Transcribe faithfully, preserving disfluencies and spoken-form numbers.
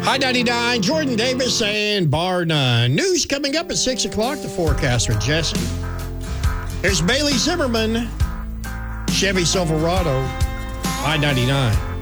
I ninety-nine, Jordan Davis and Bar None. News coming up at six o'clock, the forecaster, Jesse. There's Bailey Zimmerman, Chevy Silverado, I ninety-nine.